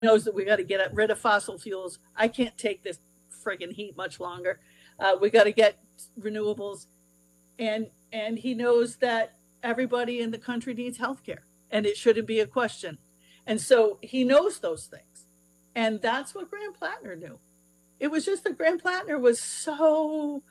knows that we got to get rid of fossil fuels. I can't take this friggin' heat much longer. We got to get renewables, and he knows that everybody in the country needs health care, and it shouldn't be a question. And so he knows those things, and that's what Graham Plattner knew. It was just that Graham Plattner was so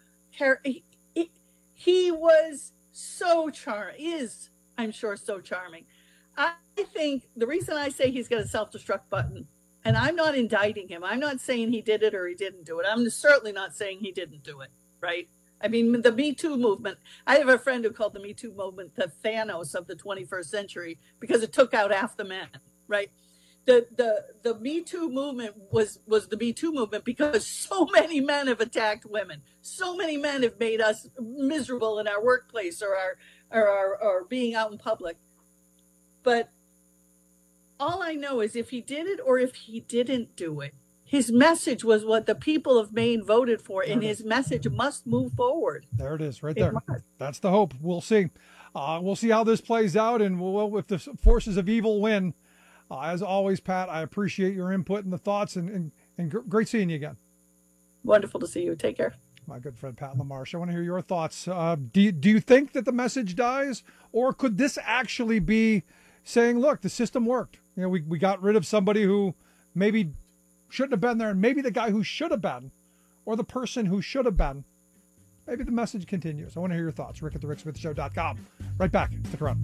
he was so charming. Is, I'm sure, so charming. I think the reason I say he's got a self-destruct button, and I'm not indicting him. I'm not saying he did it or he didn't do it. I'm certainly not saying he didn't do it, right? I mean, the Me Too movement, I have a friend who called the Me Too movement the Thanos of the 21st century because it took out half the men, right? The Me Too movement was the Me Too movement because so many men have attacked women. So many men have made us miserable in our workplace or being out in public. But all I know is if he did it or if he didn't do it, his message was what the people of Maine voted for, and his message must move forward. There it is, right there. That's the hope. We'll see. We'll see how this plays out, and if the forces of evil win. As always, Pat, I appreciate your input and the thoughts, and great seeing you again. Wonderful to see you. Take care. My good friend, Pat LaMarche. I want to hear your thoughts. Do you think that the message dies, or could this actually be saying, look, the system worked? You know, we got rid of somebody who maybe shouldn't have been there, and maybe the guy who should have been, or the person who should have been. Maybe the message continues. I want to hear your thoughts. Rick at thericksmithshow.com. Right back. Stick around.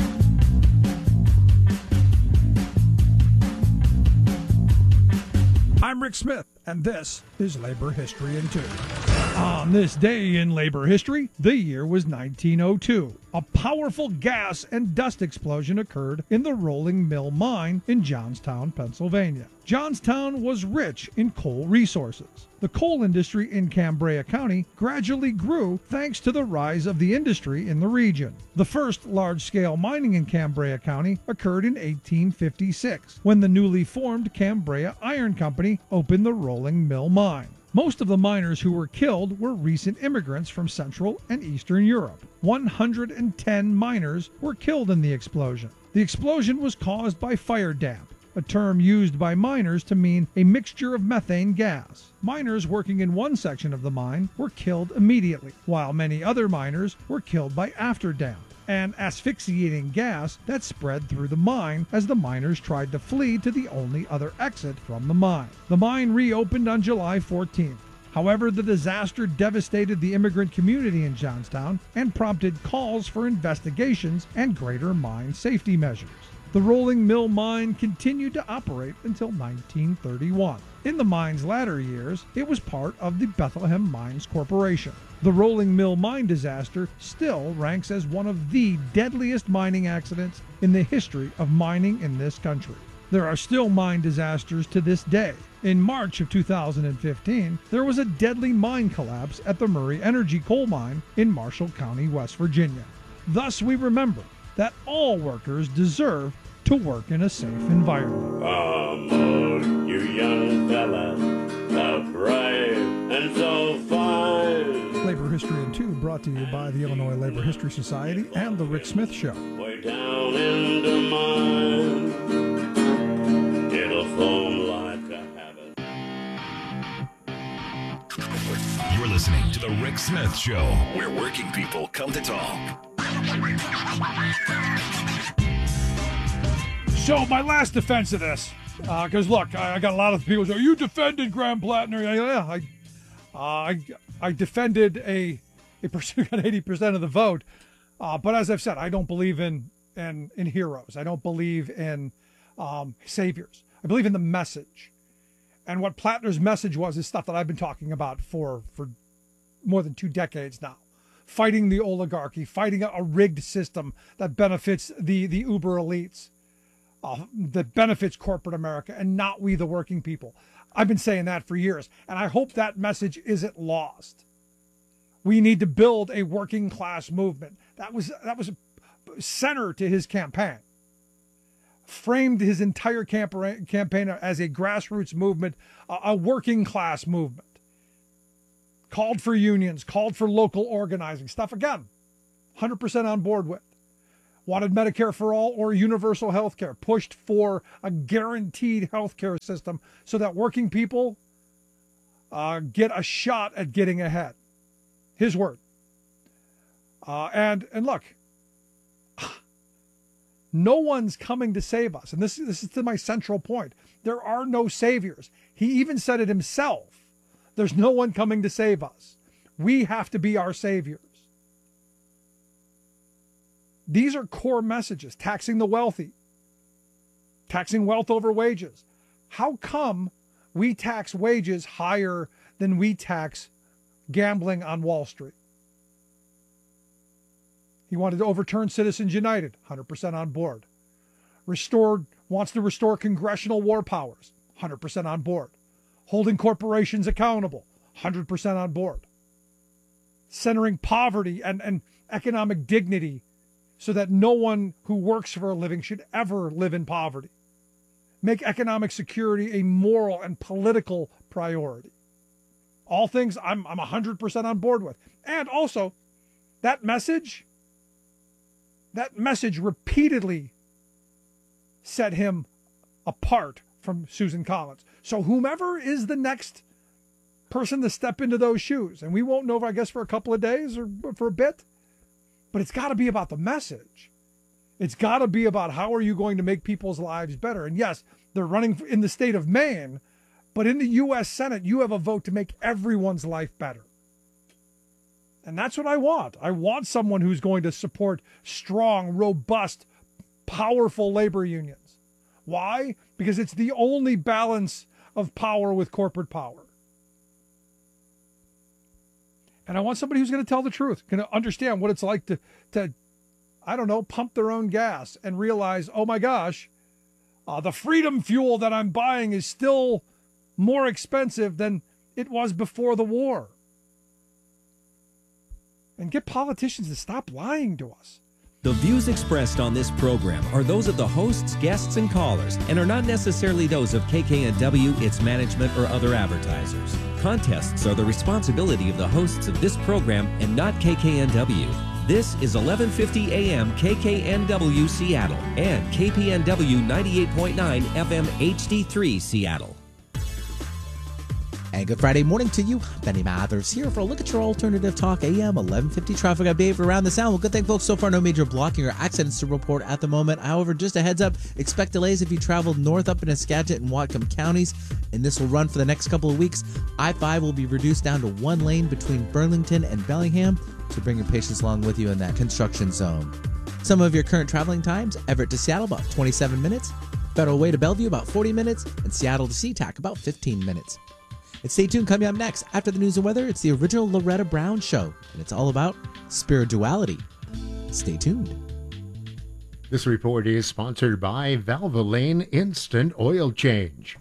I'm Rick Smith, and this is Labor History in 2. On this day in labor history, the year was 1902. A powerful gas and dust explosion occurred in the Rolling Mill Mine in Johnstown, Pennsylvania. Johnstown was rich in coal resources. The coal industry in Cambria County gradually grew thanks to the rise of the industry in the region. The first large-scale mining in Cambria County occurred in 1856, when the newly formed Cambria Iron Company opened the Rolling Mill Mine. Most of the miners who were killed were recent immigrants from Central and Eastern Europe. 110 miners were killed in the explosion. The explosion was caused by fire damp, a term used by miners to mean a mixture of methane gas. Miners working in one section of the mine were killed immediately, while many other miners were killed by afterdamp, an asphyxiating gas that spread through the mine as the miners tried to flee to the only other exit from the mine. The mine reopened on July 14th. However, the disaster devastated the immigrant community in Johnstown and prompted calls for investigations and greater mine safety measures. The Rolling Mill Mine continued to operate until 1931. In the mine's latter years, it was part of the Bethlehem Mines Corporation. The Rolling Mill Mine disaster still ranks as one of the deadliest mining accidents in the history of mining in this country. There are still mine disasters to this day. In March of 2015, there was a deadly mine collapse at the Murray Energy coal mine in Marshall County, West Virginia. Thus, we remember that all workers deserve to work in a safe environment. Come, you young fellas, so brave and so fine. Labor History in 2 brought to you by the Illinois Labor History Society and The Rick Smith Show. Way down in the mine, it'll foam like a habit. You're listening to The Rick Smith Show, where working people come to talk. So my last defense of this, because look, I got a lot of people say, you defended Graham Plattner. Yeah, I defended a person who got 80% of the vote. But as I've said, I don't believe in heroes. I don't believe in saviors. I believe in the message. And what Plattner's message was is stuff that I've been talking about for more than 2 decades now. Fighting the oligarchy, fighting a rigged system that benefits the uber elites, that benefits corporate America and not we the working people. I've been saying that for years, and I hope that message isn't lost. We need to build a working class movement. That was center to his campaign. Framed his entire campaign as a grassroots movement, a working class movement. Called for unions, called for local organizing, stuff again, 100% on board with. wanted Medicare for all or universal health care, pushed for a guaranteed health care system so that working people get a shot at getting ahead. His word. And look, no one's coming to save us. And this is to my central point. There are no saviors. He even said it himself. There's no one coming to save us. We have to be our saviors. These are core messages. Taxing the wealthy. Taxing wealth over wages. How come we tax wages higher than we tax gambling on Wall Street? He wanted to overturn Citizens United, 100% on board. Wants to restore congressional war powers, 100% on board. Holding corporations accountable, 100% on board. Centering poverty and economic dignity so that no one who works for a living should ever live in poverty. Make economic security a moral and political priority. All things I'm 100% on board with. And also, that message repeatedly set him apart from Susan Collins. So whomever is the next person to step into those shoes, and we won't know, I guess, for a couple of days or for a bit, but it's got to be about the message. It's got to be about how are you going to make people's lives better. And yes, they're running in the state of Maine, but in the U.S. Senate, you have a vote to make everyone's life better. And that's what I want. I want someone who's going to support strong, robust, powerful labor unions. Why? Because it's the only balance of power with corporate power. And I want somebody who's going to tell the truth, going to understand what it's like to I don't know, pump their own gas and realize, oh my gosh, the freedom fuel that I'm buying is still more expensive than it was before the war. And get politicians to stop lying to us. The views expressed on this program are those of the hosts, guests, and callers, and are not necessarily those of KKNW, its management, or other advertisers. Contests are the responsibility of the hosts of this program and not KKNW. This is 1150 AM KKNW Seattle and KPNW 98.9 FM HD3 Seattle. And good Friday morning to you. Benny Mathers here for a look at your alternative talk AM 1150 traffic update around the sound. Well, good thing, folks. So far, no major blocking or accidents to report at the moment. However, just a heads up, expect delays if you travel north up into Skagit and Whatcom counties, and this will run for the next couple of weeks. I-5 will be reduced down to one lane between Burlington and Bellingham, so bring your patients along with you in that construction zone. Some of your current traveling times: Everett to Seattle, about 27 minutes. Federal Way to Bellevue, about 40 minutes. And Seattle to SeaTac, about 15 minutes. And stay tuned, coming up next, after the news and weather, it's the original Loretta Brown Show, and it's all about spirituality. Stay tuned. This report is sponsored by Valvoline Instant Oil Change.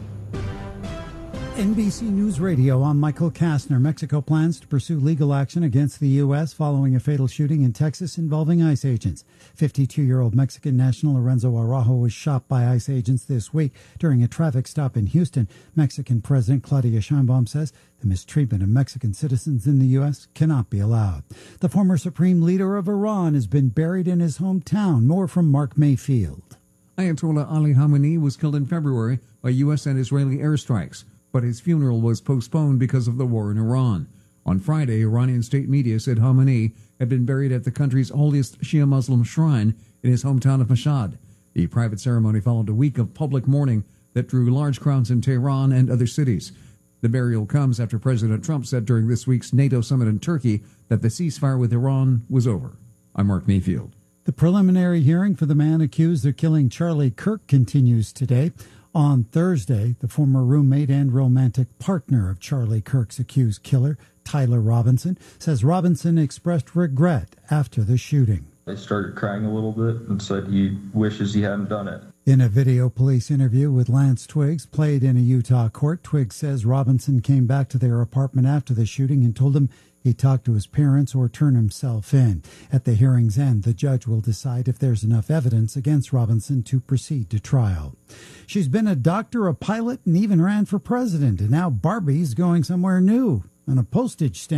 NBC News Radio, I'm Michael Kastner. Mexico plans to pursue legal action against the U.S. following a fatal shooting in Texas involving ICE agents. 52-year-old Mexican national Lorenzo Araujo was shot by ICE agents this week during a traffic stop in Houston. Mexican President Claudia Sheinbaum says the mistreatment of Mexican citizens in the U.S. cannot be allowed. The former supreme leader of Iran has been buried in his hometown. More from Mark Mayfield. Ayatollah Ali Khamenei was killed in February by U.S. and Israeli airstrikes, but his funeral was postponed because of the war in Iran. On Friday, Iranian state media said Khamenei had been buried at the country's holiest Shia Muslim shrine in his hometown of Mashhad. The private ceremony followed a week of public mourning that drew large crowds in Tehran and other cities. The burial comes after President Trump said during this week's NATO summit in Turkey that the ceasefire with Iran was over. I'm Mark Mayfield. The preliminary hearing for the man accused of killing Charlie Kirk continues today. On Thursday, the former roommate and romantic partner of Charlie Kirk's accused killer, Tyler Robinson, says Robinson expressed regret after the shooting. He started crying a little bit and said he wishes he hadn't done it. In a video police interview with Lance Twiggs, played in a Utah court, Twiggs says Robinson came back to their apartment after the shooting and told him he'd talk to his parents or turn himself in. At the hearing's end, the judge will decide if there's enough evidence against Robinson to proceed to trial. She's been a doctor, a pilot, and even ran for president. And now Barbie's going somewhere new on a postage stamp.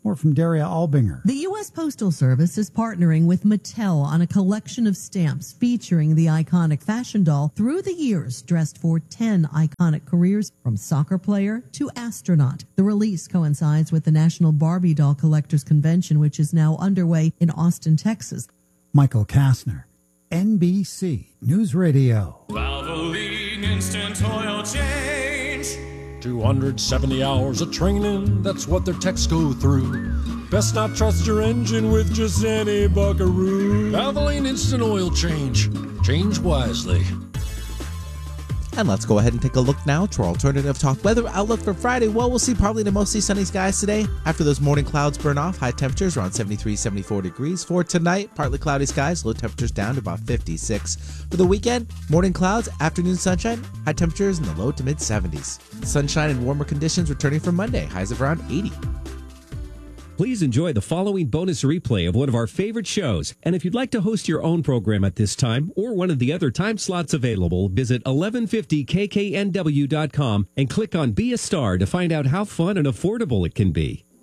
More from Daria Albinger. The U.S. Postal Service is partnering with Mattel on a collection of stamps featuring the iconic fashion doll through the years, dressed for 10 iconic careers from soccer player to astronaut. The release coincides with the National Barbie Doll Collectors Convention, which is now underway in Austin, Texas. Michael Kastner, NBC News Radio. Valvoline Instant Oil Change. 270 hours of training, that's what their techs go through. Best not trust your engine with just any buckaroo. Valvoline Instant Oil Change. Change wisely. And let's go ahead and take a look now to our alternative talk weather outlook for Friday. Well, we'll see partly to mostly sunny skies today. After those morning clouds burn off, high temperatures around 73, 74 degrees. For tonight, partly cloudy skies, low temperatures down to about 56. For the weekend, morning clouds, afternoon sunshine, high temperatures in the low to mid 70s. Sunshine and warmer conditions returning for Monday, highs of around 80. Please enjoy the following bonus replay of one of our favorite shows. And if you'd like to host your own program at this time or one of the other time slots available, visit 1150kknw.com and click on Be a Star to find out how fun and affordable it can be.